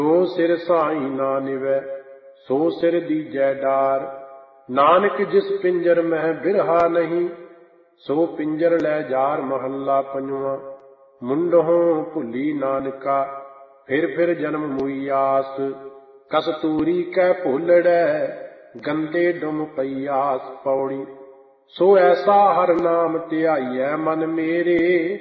जो सिर साई ना निवै सो सिर दीजै डार। नानक जिस पिंजर मह बिरहा नहीं सो पिंजर लै जार। महला पंजवां। मुंडहों भुली नानका फिर जन्म मुई आस। कस्तूरी कै भोलड़ै गंदे डुम पई आस। पौड़ी। सो ऐसा हर नाम ध्याइयै मन मेरे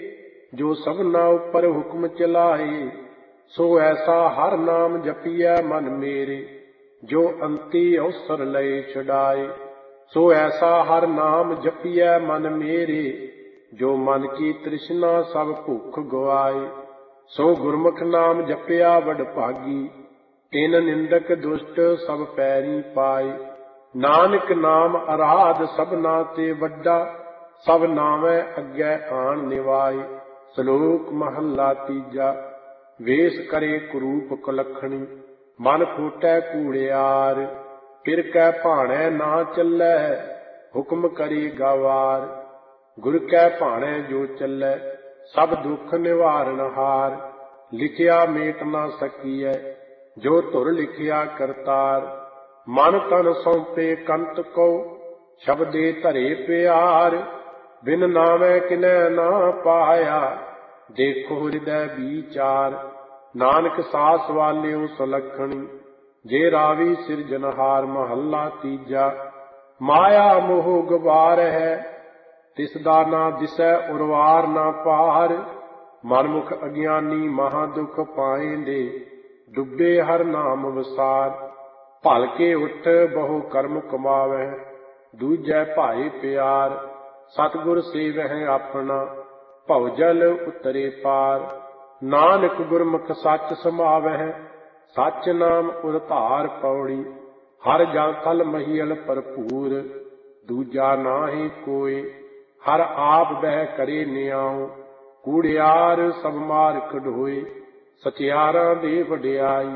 जो सबना उपर हुक्म चलाए। सो ऐसा हर नाम जपियै मन मेरे जो अंती अवसर लय छुड़ाए। सो ऐसा हर नाम जपियै मन मेरे जो मन की तृष्णा सब भुख गवाए। सो गुरमुख नाम जपिया वड भागी तिन निंदक दुष्ट सब पैरी पाए। नानक नाम आराध सबना ते वड्डा सब नामै अग्गै आन निवाए। श्लोक महला तीजा। वेश करे कुरूप कुलखणी मन फूटै कूड़ियार। फिर कै भाणै ना चलै हुक्म करे गवार। गुर कै भाणै जो चलै सब दुख निवारण हार। लिखिया मेट ना सकीयै जो धुर लिखिया करतार। मन तन सौंपे कंत को शब्दे धरे प्यार। बिन नामै किनै ना पाया देखो हृदय विचार। नानक सास वालियो सुलखणी जे रावी सिरजनहार। महला तीजा। माया मोह गवार है तिसदा ना दिसै उरवार ना पार। मनमुख अज्ञानी महा दुख पाएंदे डुबे हर नाम विसार। भलके उठ बहु कर्म कमावै दूजै भाई प्यार। सतगुर सेवਹਿ ਆਪਣਾ भवजल उतरे पार। नानक गुरमुख सच समावਹਿ सच नाम उरधार। पौड़ी। हर जल थल महीयल भरपूर दूजा नाहि कोय। हर आप बह करे नियाऊं कूड़ियार सब मार कढोए। सचियारां दे वडियाई